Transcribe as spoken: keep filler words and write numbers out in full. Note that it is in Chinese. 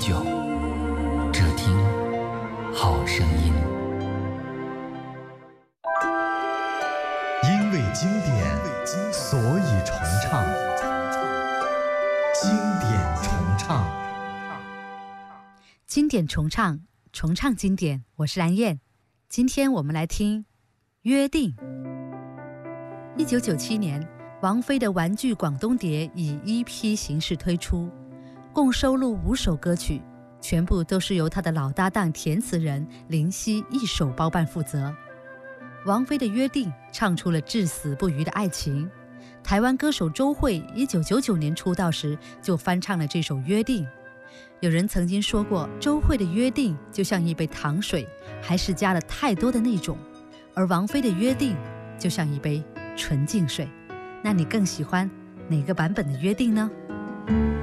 久，只听好声音。 因为经典，所以重唱。经典重唱， 经典重唱，重唱经典。我是蓝燕，今天我们来听《约定》。一九九七年，王菲的《玩具广东碟》以 E P 形式推出，共收录五首歌曲，全部都是由她的老搭档填词人林夕一手包办负责。王菲的《约定》唱出了至死不渝的爱情。台湾歌手周蕙一九九九年出道时就翻唱了这首《约定》。有人曾经说过，周蕙的《约定》就像一杯糖水，还是加了太多的那种，而王菲的《约定》就像一杯纯净水。那你更喜欢哪个版本的《约定》呢？